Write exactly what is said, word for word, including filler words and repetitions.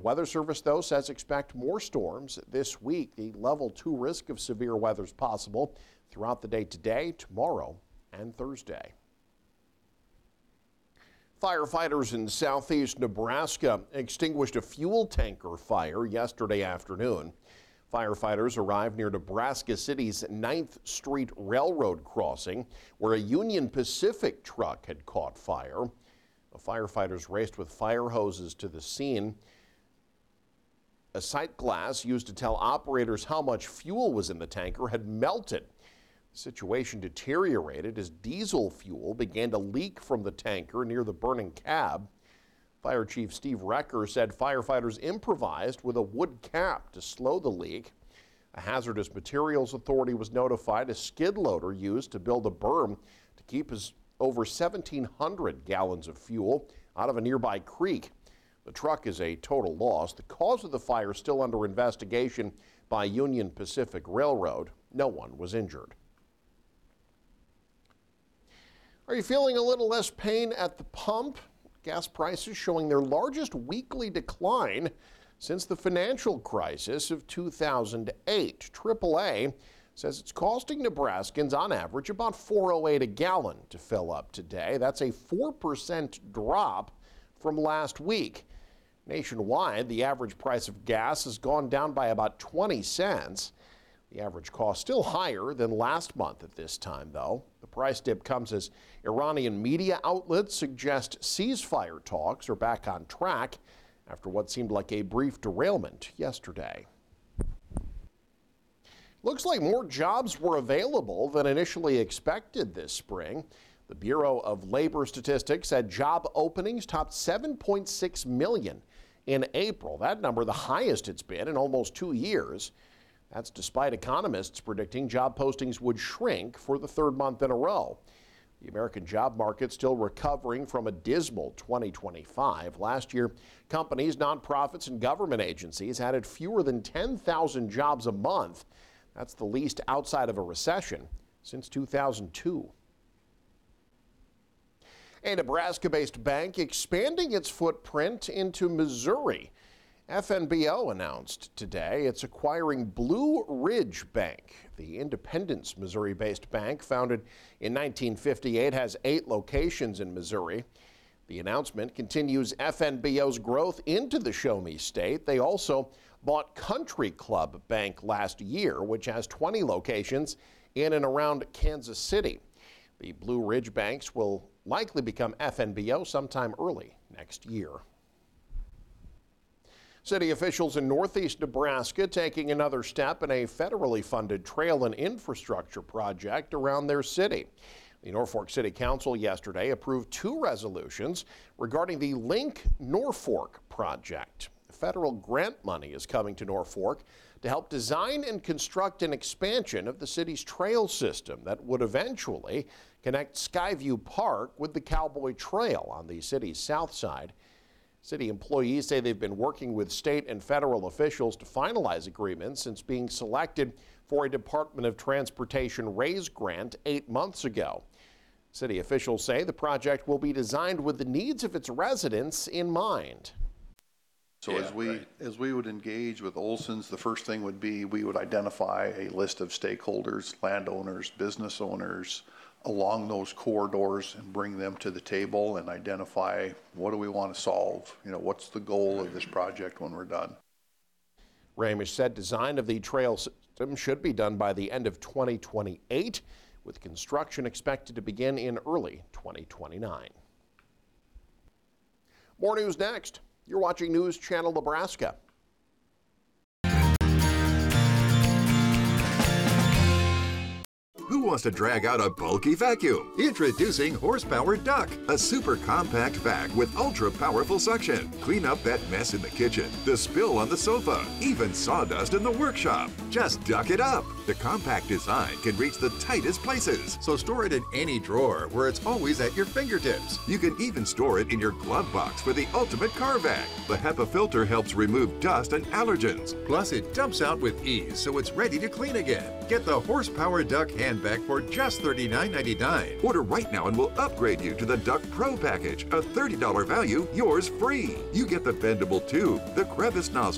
Weather Service, though, says expect more storms this week. The level two risk of severe weather is possible throughout the day today, tomorrow, and Thursday. Firefighters in southeast Nebraska extinguished a fuel tanker fire yesterday afternoon. Firefighters arrived near Nebraska City's ninth Street Railroad crossing, where a Union Pacific truck had caught fire. The firefighters raced with fire hoses to the scene. A sight glass used to tell operators how much fuel was in the tanker had melted. The situation deteriorated as diesel fuel began to leak from the tanker near the burning cab. Fire Chief Steve Recker said firefighters improvised with a wood cap to slow the leak. A hazardous materials authority was notified. A skid loader used to build a berm to keep his over seventeen hundred gallons of fuel out of a nearby creek. The truck is a total loss. The cause of the fire is still under investigation by Union Pacific Railroad. No one was injured. Are you feeling a little less pain at the pump? Gas prices showing their largest weekly decline since the financial crisis of two thousand eight. triple A says it's costing Nebraskans on average about four oh eight a gallon to fill up today. That's a four percent drop from last week. Nationwide, the average price of gas has gone down by about twenty cents. The average cost still higher than last month at this time, though. The price dip comes as Iranian media outlets suggest ceasefire talks are back on track after what seemed like a brief derailment yesterday. Looks like more jobs were available than initially expected this spring. The Bureau of Labor Statistics said job openings topped seven point six million in April. That number the highest it's been in almost two years. That's despite economists predicting job postings would shrink for the third month in a row. The American job market still recovering from a dismal twenty twenty-five. Last year, companies, nonprofits, and government agencies added fewer than ten thousand jobs a month. That's the least outside of a recession since two thousand two. A Nebraska-based bank expanding its footprint into Missouri. F N B O announced today it's acquiring Blue Ridge Bank. The Independence, Missouri-based bank, founded in nineteen fifty-eight, has eight locations in Missouri. The announcement continues F N B O's growth into the Show Me State. They also bought Country Club Bank last year, which has twenty locations in and around Kansas City. The Blue Ridge banks will likely become F N B O sometime early next year. City officials in northeast Nebraska taking another step in a federally funded trail and infrastructure project around their city. The Norfolk City Council yesterday approved two resolutions regarding the Link Norfolk project. Federal grant money is coming to Norfolk to help design and construct an expansion of the city's trail system that would eventually connect Skyview Park with the Cowboy Trail on the city's south side. City employees say they've been working with state and federal officials to finalize agreements since being selected for a Department of Transportation RAISE grant eight months ago. City officials say the project will be designed with the needs of its residents in mind. So yeah, as we right. as we would engage with Olson's, the first thing would be we would identify a list of stakeholders, landowners, business owners along those corridors and bring them to the table and identify what do we want to solve, you know, what's the goal of this project when we're done. Ramish said design of the trail system should be done by the end of twenty twenty-eight, with construction expected to begin in early twenty twenty-nine. More news next. You're watching News Channel Nebraska. Who wants to drag out a bulky vacuum? Introducing Horsepower Duck, a super compact vac with ultra powerful suction. Clean up that mess in the kitchen, the spill on the sofa, even sawdust in the workshop. Just duck it up. The compact design can reach the tightest places, so store it in any drawer where it's always at your fingertips. You can even store it in your glove box for the ultimate car vac. The HEPA filter helps remove dust and allergens. Plus, it dumps out with ease, so it's ready to clean again. Get the Horsepower Duck hand and back for just thirty-nine ninety-nine. Order right now and we'll upgrade you to the Duck Pro package, a thirty dollar value, yours free. You get the bendable tube, the crevice nozzle,